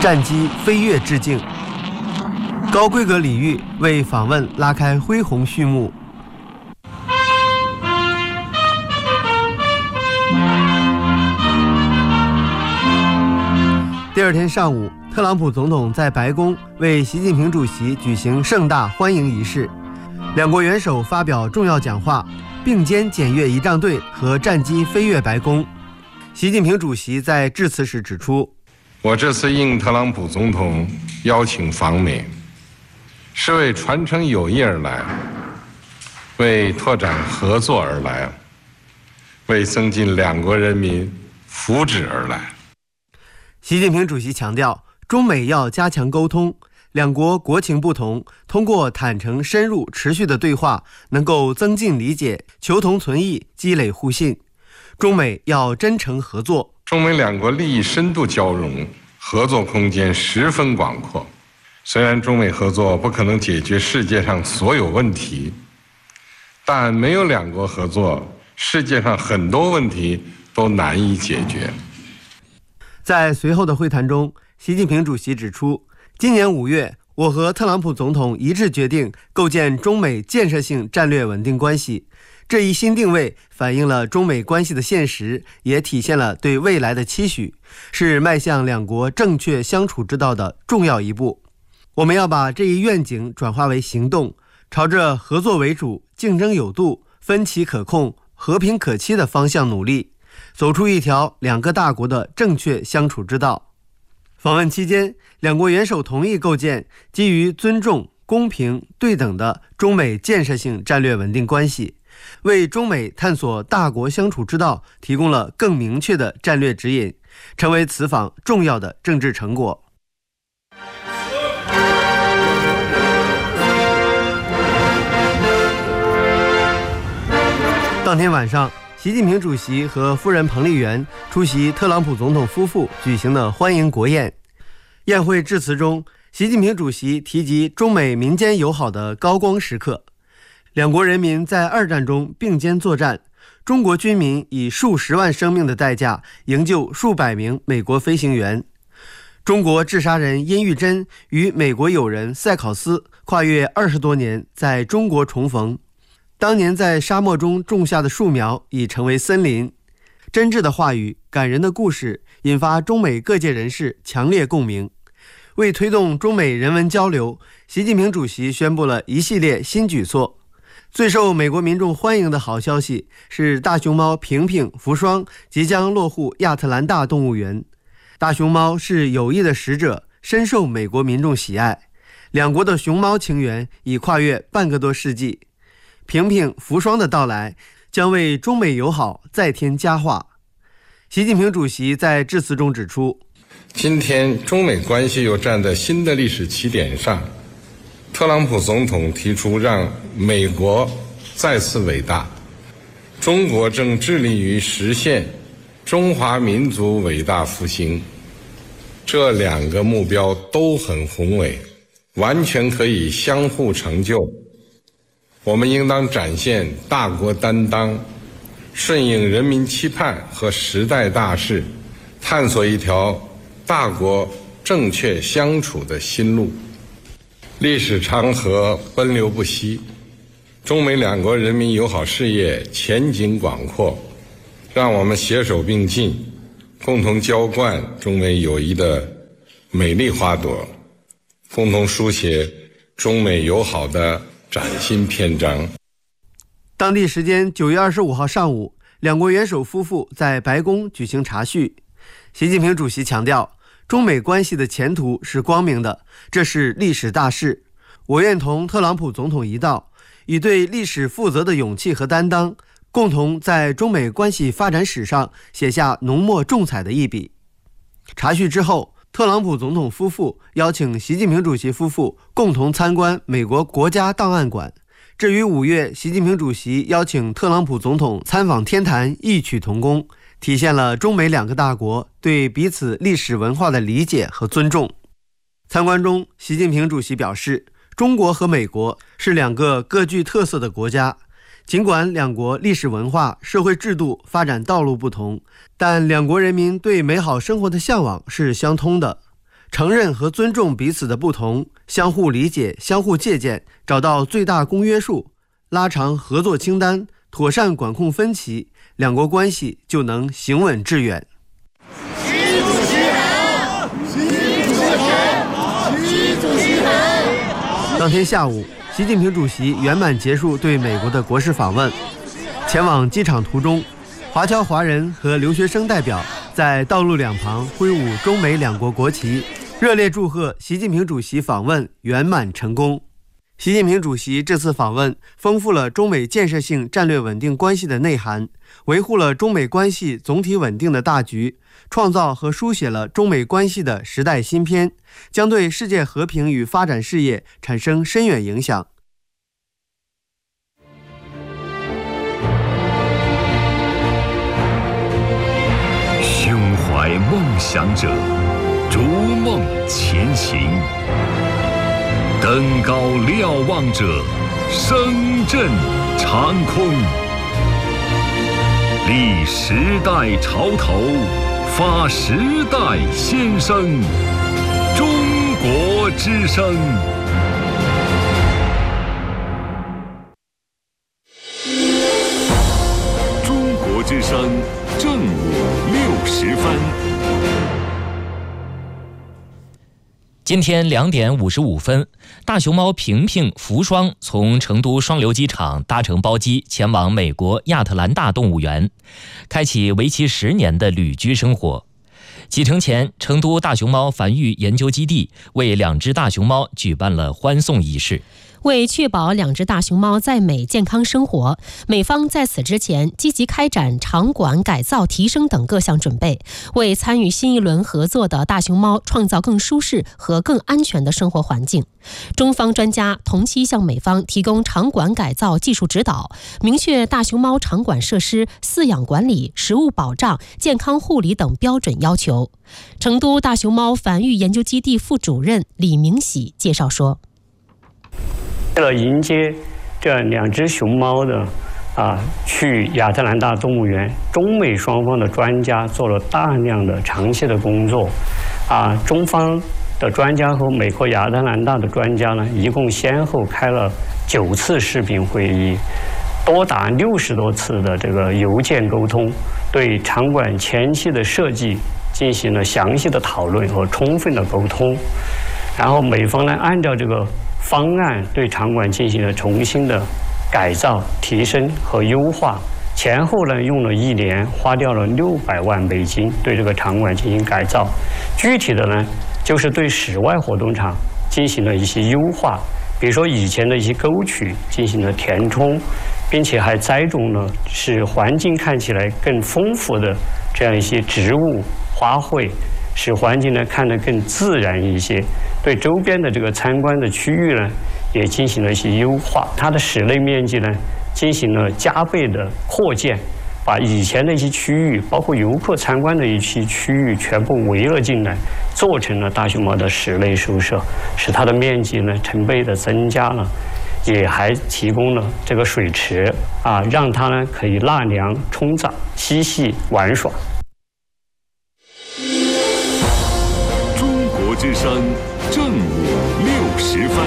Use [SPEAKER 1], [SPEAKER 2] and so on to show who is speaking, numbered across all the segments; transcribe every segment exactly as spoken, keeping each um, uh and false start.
[SPEAKER 1] 战机飞跃致敬。高规格礼遇为访问拉开恢宏序幕。第二天上午，特朗普总统在白宫为习近平主席举行盛大欢迎仪式，两国元首发表重要讲话，并肩检阅仪仗队和战机飞越白宫。习近平主席在致辞时指出，
[SPEAKER 2] 我这次应特朗普总统邀请访美，是为传承友谊而来，为拓展合作而来，为增进两国人民福祉而来。
[SPEAKER 1] 习近平主席强调，中美要加强沟通，两国国情不同，通过坦诚、深入、持续的对话，能够增进理解，求同存异，积累互信。中美要真诚合作。
[SPEAKER 2] 中美两国利益深度交融，合作空间十分广阔。虽然中美合作不可能解决世界上所有问题，但没有两国合作，世界上很多问题都难以解决。
[SPEAKER 1] 在随后的会谈中，习近平主席指出，今年五月，我和特朗普总统一致决定构建中美建设性战略稳定关系。这一新定位反映了中美关系的现实，也体现了对未来的期许，是迈向两国正确相处之道的重要一步。我们要把这一愿景转化为行动，朝着合作为主、竞争有度、分歧可控、和平可期的方向努力，走出一条两个大国的正确相处之道。访问期间，两国元首同意构建基于尊重、公平、对等的中美建设性战略稳定关系，为中美探索大国相处之道提供了更明确的战略指引，成为此访重要的政治成果。当天晚上，习近平主席和夫人彭丽媛出席特朗普总统夫妇举行的欢迎国宴。宴会致辞中，习近平主席提及中美民间友好的高光时刻。两国人民在二战中并肩作战，中国军民以数十万生命的代价营救数百名美国飞行员。中国治沙人殷玉珍与美国友人塞考斯跨越二十多年在中国重逢。当年在沙漠中种下的树苗已成为森林。真挚的话语、感人的故事引发中美各界人士强烈共鸣。为推动中美人文交流，习近平主席宣布了一系列新举措。最受美国民众欢迎的好消息是，大熊猫平平、福双即将落户亚特兰大动物园。大熊猫是友谊的使者，深受美国民众喜爱。两国的熊猫情缘已跨越半个多世纪。平平、福双的到来将为中美友好再添佳话。习近平主席在致辞中指出，
[SPEAKER 2] 今天中美关系又站在新的历史起点上。特朗普总统提出让美国再次伟大，中国正致力于实现中华民族伟大复兴。这两个目标都很宏伟，完全可以相互成就。我们应当展现大国担当，顺应人民期盼和时代大势，探索一条大国正确相处的新路。历史长河奔流不息，中美两国人民友好事业前景广阔，让我们携手并进，共同浇灌中美友谊的美丽花朵，共同书写中美友好的崭新篇章。
[SPEAKER 1] 当地时间九月二十五号上午，两国元首夫妇在白宫举行茶叙。习近平主席强调，中美关系的前途是光明的，这是历史大事。我愿同特朗普总统一道，以对历史负责的勇气和担当，共同在中美关系发展史上写下浓墨重彩的一笔。茶叙之后，特朗普总统夫妇邀请习近平主席夫妇共同参观美国国家档案馆，这与五月习近平主席邀请特朗普总统参访天坛异曲同工，体现了中美两个大国对彼此历史文化的理解和尊重。参观中，习近平主席表示，中国和美国是两个各具特色的国家，尽管两国历史文化、社会制度发展道路不同，但两国人民对美好生活的向往是相通的。 承认和尊重彼此的不同，相互理解、相互借鉴，找到最大公约数，拉长合作清单，妥善管控分歧，两国关系就能行稳致远。
[SPEAKER 3] 习主席好，习主席好，习主席好。
[SPEAKER 1] 当天下午，习近平主席圆满结束对美国的国事访问。前往机场途中，华侨华人和留学生代表在道路两旁挥舞中美两国国旗，热烈祝贺习近平主席访问圆满成功。习近平主席这次访问丰富了中美建设性战略稳定关系的内涵，维护了中美关系总体稳定的大局，创造和书写了中美关系的时代新篇，将对世界和平与发展事业产生深远影响。
[SPEAKER 4] 胸怀梦想者，逐梦前行。登高瞭望者，声震长空。立时代潮头，发时代先声。中国之声。中国之声，正午六时分。
[SPEAKER 5] 今天两点五十五分，大熊猫平平、福双从成都双流机场搭乘包机前往美国亚特兰大动物园，开启为期十年的旅居生活。启程前，成都大熊猫繁育研究基地为两只大熊猫举办了欢送仪式。
[SPEAKER 6] 为确保两只大熊猫在美健康生活，美方在此之前积极开展场馆改造提升等各项准备，为参与新一轮合作的大熊猫创造更舒适和更安全的生活环境。中方专家同期向美方提供场馆改造技术指导，明确大熊猫场馆设施饲养管理、食物保障、健康护理等标准要求。成都大熊猫繁育研究基地副主任李明喜介绍说，
[SPEAKER 7] 为了迎接这两只熊猫的啊去亚特兰大动物园，中美双方的专家做了大量的长期的工作，啊，中方的专家和美国亚特兰大的专家呢，一共先后开了九次视频会议，多达六十多次的这个邮件沟通，对场馆前期的设计进行了详细的讨论和充分的沟通，然后美方呢按照这个方案对场馆进行了重新的改造、提升和优化，前后呢用了一年，花掉了六百万美金对这个场馆进行改造。具体的呢，就是对室外活动场进行了一些优化，比如说以前的一些沟渠进行了填充，并且还栽种了使环境看起来更丰富的这样一些植物、花卉，使环境呢看得更自然一些。对周边的这个参观的区域呢，也进行了一些优化。它的室内面积呢，进行了加倍的扩建，把以前的一些区域，包括游客参观的一些区域，全部围了进来，做成了大熊猫的室内宿舍，使它的面积呢成倍的增加了，也还提供了这个水池啊，让它呢可以纳凉、冲澡、嬉戏、玩耍。
[SPEAKER 4] 中国之声。正午六时分，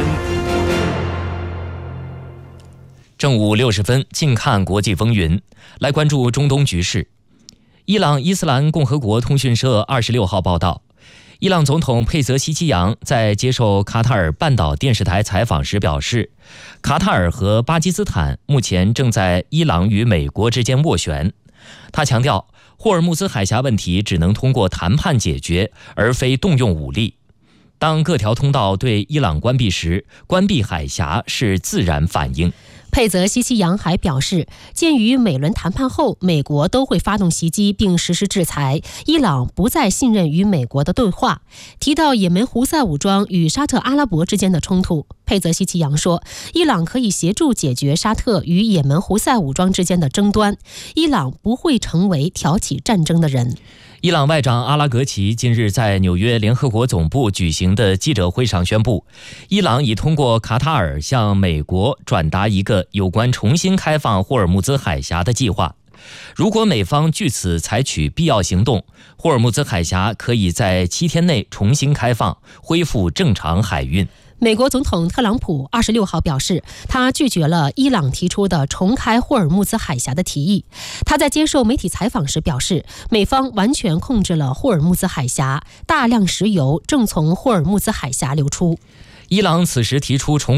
[SPEAKER 5] 正午六十分，近看国际风云，来关注中东局势。伊朗伊斯兰共和国通讯社二十六号报道，伊朗总统佩泽西奇扬在接受卡塔尔半岛电视台采访时表示，卡塔尔和巴基斯坦目前正在伊朗与美国之间斡旋。他强调，霍尔木兹海峡问题只能通过谈判解决，而非动用武力。当各条通道对伊朗关闭时，关闭海峡是自然反应。
[SPEAKER 6] 佩泽西奇扬还表示，鉴于每轮谈判后美国都会发动袭击并实施制裁，伊朗不再信任与美国的对话。提到也门胡塞武装与沙特阿拉伯之间的冲突，佩泽西奇扬说，伊朗可以协助解决沙特与也门胡塞武装之间的争端，伊朗不会成为挑起战争的人。
[SPEAKER 5] 伊朗外长阿拉格齐近日在纽约联合国总部举行的记者会上宣布，伊朗已通过卡塔尔向美国转达一个有关重新开放霍尔木兹海峡的计划。 如果美方据此采取必要行动，霍尔木兹海峡可以在七天内重新开放，恢复正常海运。
[SPEAKER 6] 美国总统特朗普二十六号表示，他拒绝了伊朗提出的重开霍尔木兹海峡的提议。他在接受媒体采访时表示，美方完全控制了霍尔木兹海峡，大量石油正从霍尔木兹海峡流出。
[SPEAKER 5] 伊朗此时提出重